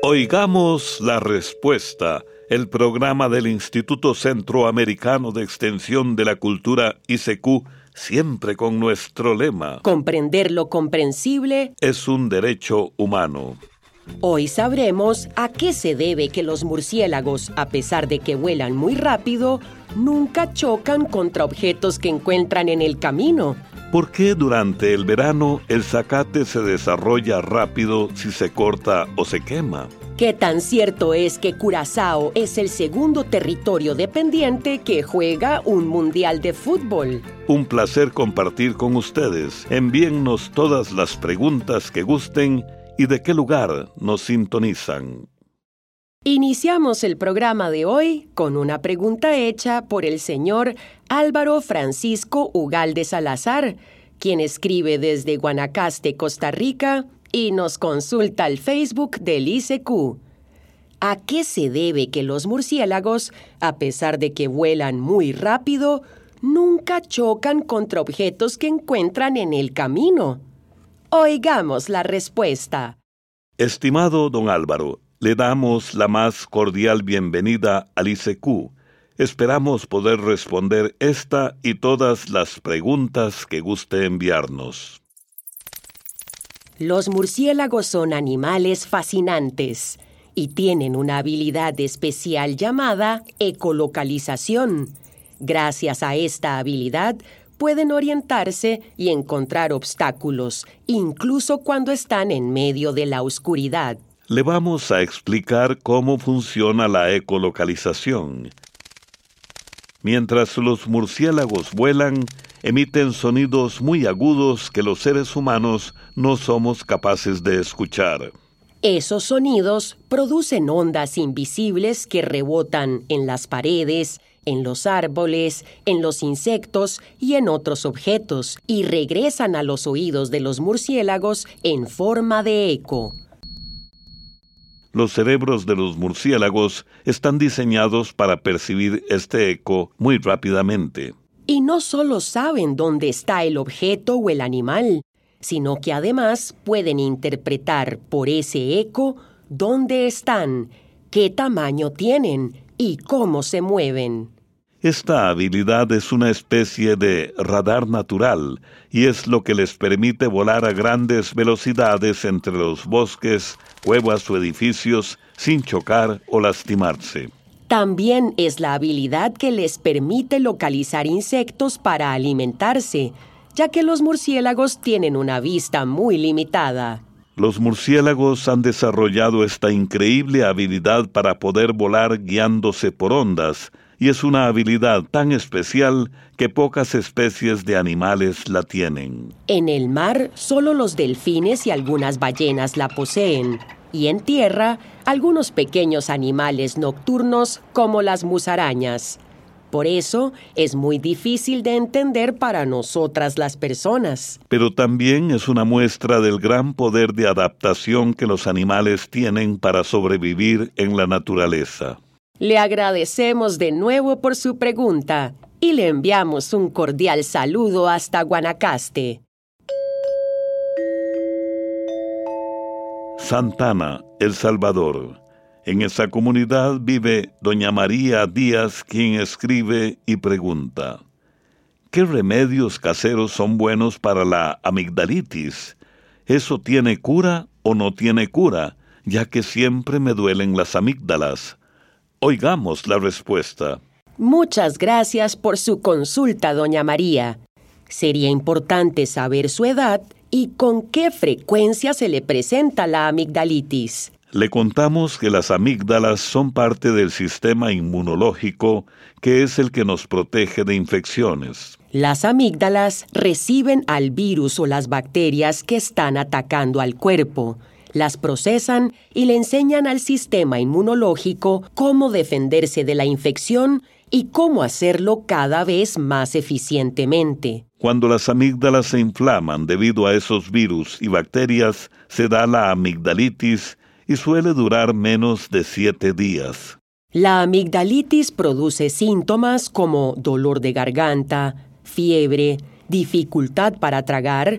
Oigamos la respuesta, el programa del Instituto Centroamericano de Extensión de la Cultura ICQ, siempre con nuestro lema: comprender lo comprensible es un derecho humano. Hoy sabremos a qué se debe que los murciélagos, a pesar de que vuelan muy rápido, nunca chocan contra objetos que encuentran en el camino. ¿Por qué durante el verano el zacate se desarrolla rápido si se corta o se quema? ¿Qué tan cierto es que Curazao es el segundo territorio dependiente que juega un mundial de fútbol? Un placer compartir con ustedes. Envíennos todas las preguntas que gusten y de qué lugar nos sintonizan. Iniciamos el programa de hoy con una pregunta hecha por el señor Álvaro Francisco Ugalde Salazar, quien escribe desde Guanacaste, Costa Rica, y nos consulta al Facebook del ICQ. ¿A qué se debe que los murciélagos, a pesar de que vuelan muy rápido, nunca chocan contra objetos que encuentran en el camino? Oigamos la respuesta. Estimado don Álvaro, le damos la más cordial bienvenida al ICQ. Esperamos poder responder esta y todas las preguntas que guste enviarnos. Los murciélagos son animales fascinantes y tienen una habilidad especial llamada ecolocalización. Gracias a esta habilidad, pueden orientarse y encontrar obstáculos, incluso cuando están en medio de la oscuridad. Le vamos a explicar cómo funciona la ecolocalización. Mientras los murciélagos vuelan, emiten sonidos muy agudos que los seres humanos no somos capaces de escuchar. Esos sonidos producen ondas invisibles que rebotan en las paredes, en los árboles, en los insectos y en otros objetos, y regresan a los oídos de los murciélagos en forma de eco. Los cerebros de los murciélagos están diseñados para percibir este eco muy rápidamente. Y no solo saben dónde está el objeto o el animal, sino que además pueden interpretar por ese eco dónde están, qué tamaño tienen y cómo se mueven. Esta habilidad es una especie de radar natural y es lo que les permite volar a grandes velocidades entre los bosques, cuevas o edificios sin chocar o lastimarse. También es la habilidad que les permite localizar insectos para alimentarse, ya que los murciélagos tienen una vista muy limitada. Los murciélagos han desarrollado esta increíble habilidad para poder volar guiándose por ondas, y es una habilidad tan especial que pocas especies de animales la tienen. En el mar, solo los delfines y algunas ballenas la poseen, y en tierra, algunos pequeños animales nocturnos como las musarañas. Por eso, es muy difícil de entender para nosotras las personas. Pero también es una muestra del gran poder de adaptación que los animales tienen para sobrevivir en la naturaleza. Le agradecemos de nuevo por su pregunta y le enviamos un cordial saludo hasta Guanacaste. Santana, El Salvador. En esa comunidad vive doña María Díaz, quien escribe y pregunta: ¿qué remedios caseros son buenos para la amigdalitis? ¿Eso tiene cura o no tiene cura? Ya que siempre me duelen las amígdalas. Oigamos la respuesta. Muchas gracias por su consulta, doña María. Sería importante saber su edad y con qué frecuencia se le presenta la amigdalitis. Le contamos que las amígdalas son parte del sistema inmunológico, que es el que nos protege de infecciones. Las amígdalas reciben al virus o las bacterias que están atacando al cuerpo, las procesan y le enseñan al sistema inmunológico cómo defenderse de la infección y cómo hacerlo cada vez más eficientemente. Cuando las amígdalas se inflaman debido a esos virus y bacterias, se da la amigdalitis y suele durar menos de 7 días. La amigdalitis produce síntomas como dolor de garganta, fiebre, dificultad para tragar